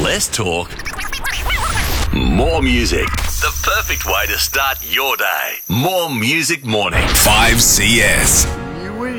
Less talk, more music. The perfect way to start your day. More Music Morning. 5CS.